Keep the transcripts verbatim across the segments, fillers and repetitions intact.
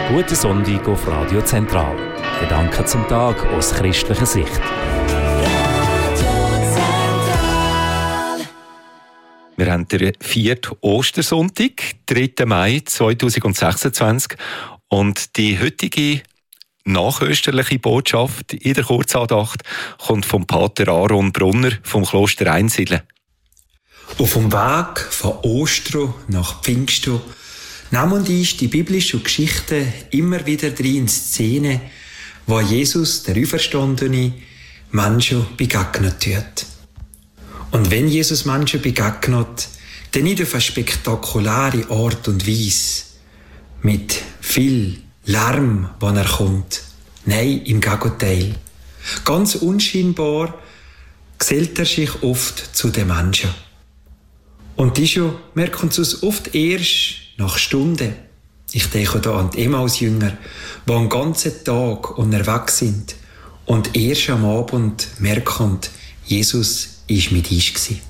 Guten Sonntag auf Radio Zentral. Gedanken zum Tag aus christlicher Sicht. Wir haben den vierten Ostersonntag, dritten Mai zweitausendsechsundzwanzig. Und die heutige nachösterliche Botschaft in der Kurzandacht kommt vom Pater Aaron Brunner vom Kloster Einsiedeln. Auf dem Weg von Ostern nach Pfingsten nahm uns die biblische Geschichte immer wieder drin in Szene, wo Jesus, der Auferstandene, Menschen begegnet wird. Und wenn Jesus Menschen begegnet, dann nicht auf eine spektakuläre Art und Weise, mit viel Lärm, wenn er kommt. Nein, im Gegenteil. Ganz unscheinbar gesellt er sich oft zu den Menschen. Und die schon merken sie es oft erst nach Stunden. Ich denke da an die Emmaus-Jünger, die einen ganzen Tag unterwegs sind und erst am Abend merken, Jesus war mit uns gewesen.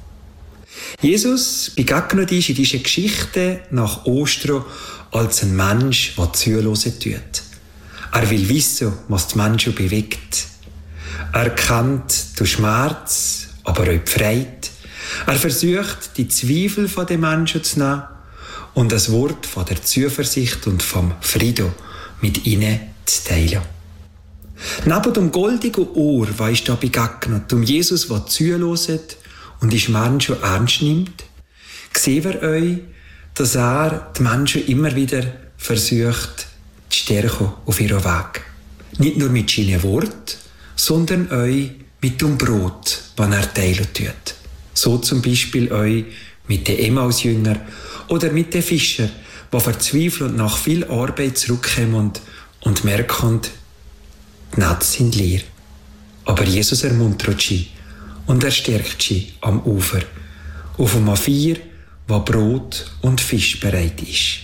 Jesus begegnet uns in dieser Geschichte nach Ostern als ein Mensch, der zuhören tut. Er will wissen, was die Menschen bewegt. Er kennt den Schmerz, aber auch die Freude. Er versucht, die Zweifel der Menschen zu nehmen und das Wort von der Zuversicht und vom Frieden mit ihnen zu teilen. Neben dem goldigen Ohr, was ist da begegnet, um Jesus, der zuhört und die Menschen ernst nimmt, sehen wir euch, dass er die Menschen immer wieder versucht zu stärken auf ihrem Weg. Nicht nur mit seinen Worten, sondern euch mit dem Brot, das er teilen tut. So zum Beispiel euch mit den Emmaus-Jüngern oder mit den Fischern, die verzweifelt nach viel Arbeit zurückkommen und merken, die Netze sind leer. Aber Jesus ermuntert sie und er stärkt sie am Ufer, auf einem Feuer, wo Brot und Fisch bereit ist.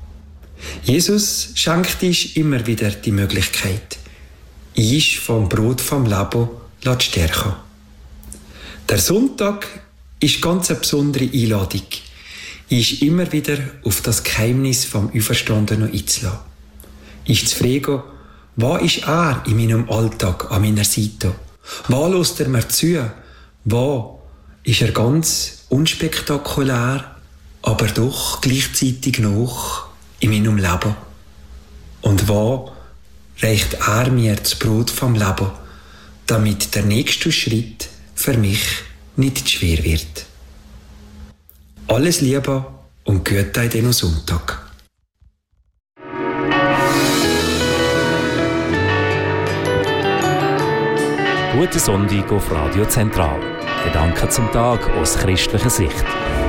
Jesus schenkt uns immer wieder die Möglichkeit, uns vom Brot vom Leben zu stärken. Der Sonntag ist ganz eine besondere Einladung, ist immer wieder auf das Geheimnis vom Auferstandenen einzulassen. Ist zu fragen, was ist er in meinem Alltag an meiner Seite? Was lässt er mir zu? Was ist er ganz unspektakulär, aber doch gleichzeitig noch in meinem Leben? Und was reicht er mir das Brot vom Leben, damit der nächste Schritt für mich nicht schwer wird? Alles Liebe und Gute in diesem Sonntag. Guten Sonntag auf Radio Zentral. Gedanken zum Tag aus christlicher Sicht.